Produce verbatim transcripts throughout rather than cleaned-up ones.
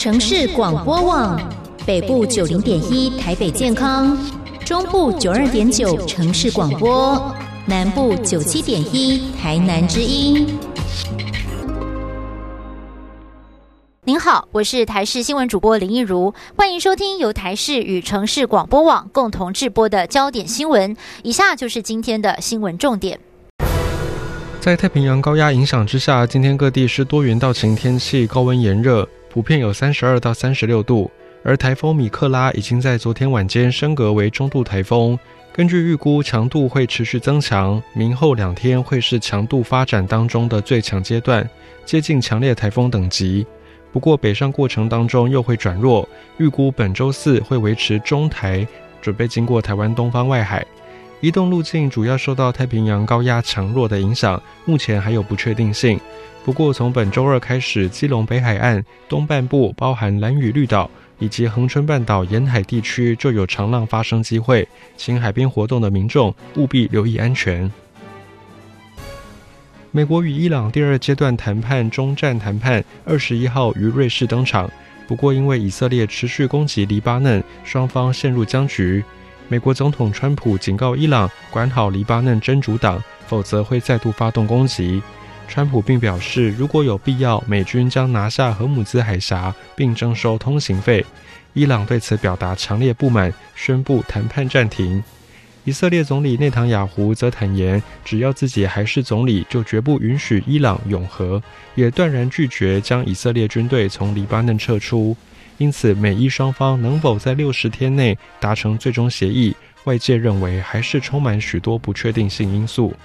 城市广播网，北部九零点一台北健康，中部九二点九城市广播，南部九七点一台南之音。 您好，我是台视新闻主播林益如，欢迎收听由台视与城市广播网共同制播的焦点新闻。以下就是今天的新闻重点。 在太平洋高压影响之下，今天各地是多云到晴天气，高温炎热，普遍有三十二到三十六度。而台风米克拉已经在昨天晚间升格为中度台风，根据预估强度会持续增强，明后两天会是强度发展当中的最强阶段，接近强烈台风等级。不过北上过程当中又会转弱，预估本周四会维持中台，准备经过台湾东方外海。移动路径主要受到太平洋高压强弱的影响，目前还有不确定性。不过从本周二开始，基隆北海岸东半部包含兰屿绿岛以及恒春半岛沿海地区就有长浪发生机会，请海边活动的民众务必留意安全。美国与伊朗第二阶段谈判终战谈判二十一号于瑞士登场，不过因为以色列持续攻击黎巴嫩，双方陷入僵局。美国总统川普警告伊朗管好黎巴嫩真主党，否则会再度发动攻击。川普并表示，如果有必要，美军将拿下荷姆兹海峡并征收通行费。伊朗对此表达强烈不满，宣布谈判暂停。以色列总理内塔尼亚胡则坦言，只要自己还是总理，就绝不允许伊朗永和，也断然拒绝将以色列军队从黎巴嫩撤出。因此美伊双方能否在六十天内达成最终协议，外界认为还是充满许多不确定性因素。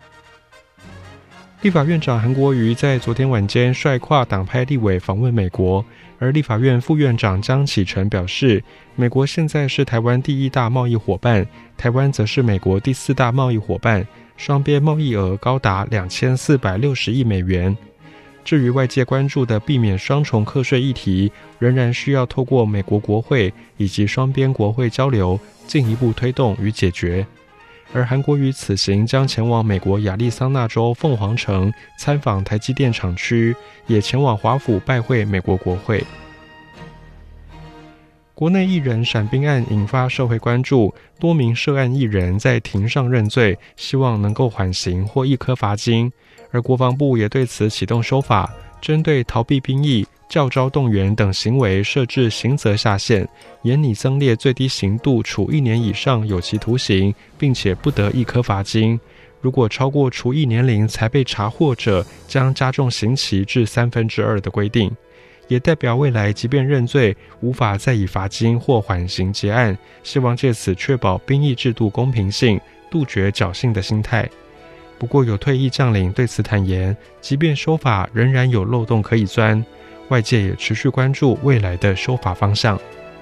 立法院长韩国瑜在昨天晚间率跨党派立委访问美国，而立法院副院长江启臣表示，美国现在是台湾第一大贸易伙伴，台湾则是美国第四大贸易伙伴，双边贸易额高达两千四百六十亿美元。至于外界关注的避免双重课税议题，仍然需要透过美国国会以及双边国会交流，进一步推动与解决。而韩国瑜此行将前往美国亚利桑那州凤凰城参访台积电厂区，也前往华府拜会美国国会。国内艺人闪兵案引发社会关注，多名涉案艺人在庭上认罪，希望能够缓刑或一颗罚金。而国防部也对此启动修法，针对逃避兵役、教招动员等行为设置刑责下限，严拟增列最低刑度，处一年以上有期徒刑，并且不得一颗罚金。如果超过除役年龄才被查获者，将加重刑期至三分之二的规定。也代表未来即便认罪，无法再以罚金或缓刑结案，希望借此确保兵役制度公平性，杜绝侥幸的心态。不过有退役将领对此坦言，即便修法仍然有漏洞可以钻，外界也持续关注未来的修法方向。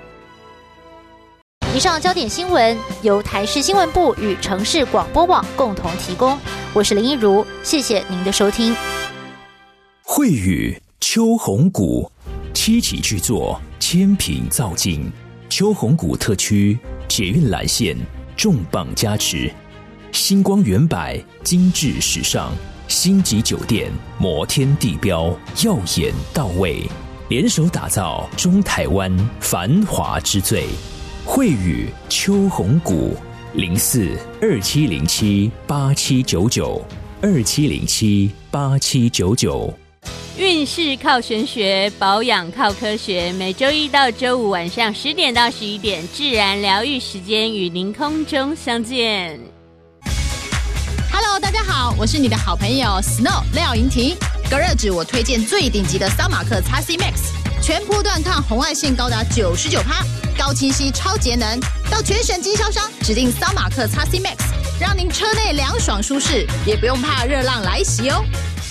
以上焦点新闻由台视新闻部与城市广播网共同提供，我是林益如，谢谢您的收听。 慧宇秋红谷七期巨作，千品造境，秋红谷特区捷运蓝线重磅加持，星光远百精致时尚，星级酒店摩天地标耀眼到位，联手打造中台湾繁华之最。慧宇秋红谷零四二七零七八七九九二七零七八七九九。 运势靠玄学，保养靠科学。每周一到周五晚上十点到十一点，自然疗愈时间与您空中相见。 Hello， 大家好，我是你的好朋友 Snow 廖莹婷。隔热纸我推荐最顶级的桑马克 X C Max， 全波段抗红外线高达 百分之九十九， 高清晰超节能，到全省经销商指定桑马克 X C Max， 让您车内凉爽舒适，也不用怕热浪来袭哦。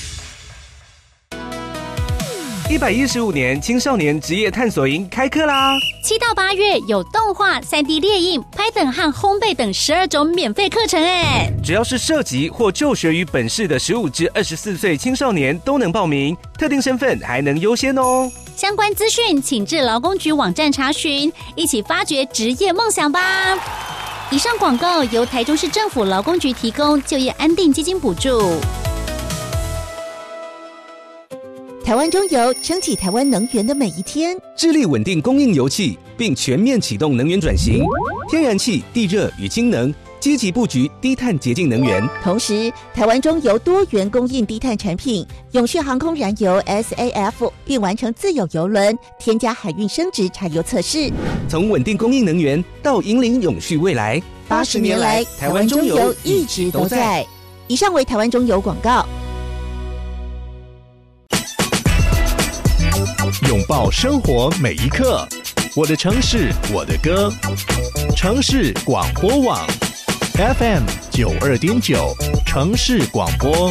一百一十五年青少年职业探索营开课啦！ 七到八月有动画、三 D 列印、拍等和烘焙等十二种免费课程哎！ 只要是涉及或就学于本市的十五至二十四岁青少年都能报名，特定身份还能优先哦。 相关资讯请至劳工局网站查询，一起发掘职业梦想吧！以上广告由台中市政府劳工局提供就业安定基金补助。 台湾中油撑起台湾能源的每一天， 致力稳定供应油气，并全面启动能源转型，天然气、地热与氢能，积极布局低碳洁净能源。 同时，台湾中油多元供应低碳产品，永续航空燃油 S A F 并完成自有油轮添加海运升值柴油测试。 从稳定供应能源到引领永续未来， 八十年来，台湾中油一直都在。以上为台湾中油广告。 拥抱生活每一刻，我的城市，我的歌。城市广播网 F M 九二点九，城市广播。